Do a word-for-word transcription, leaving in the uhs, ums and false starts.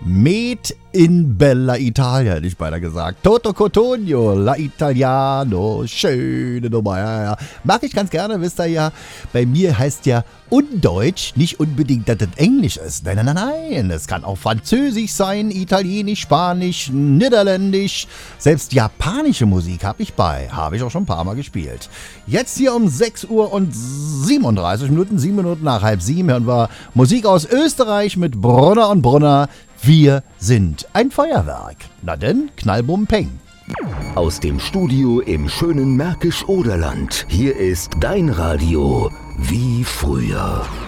Made in Bella Italia, hätte ich beinahe gesagt. Toto Cotugno, La Italiano, schöne Nummer, ja, ja. Mag ich ganz gerne, wisst ihr ja. Bei mir heißt ja Undeutsch nicht unbedingt, dass das Englisch ist. Nein, nein, nein, nein. Es kann auch Französisch sein, Italienisch, Spanisch, Niederländisch. Selbst japanische Musik habe ich bei. Habe ich auch schon ein paar Mal gespielt. Jetzt hier um sechs Uhr und siebenunddreißig Minuten, sieben Minuten nach halb sieben, hören wir Musik aus Österreich mit Brunner und Brunner. Wir sind ein Feuerwerk. Na denn, Knallbum Peng. Aus dem Studio im schönen Märkisch-Oderland. Hier ist dein Radio wie früher.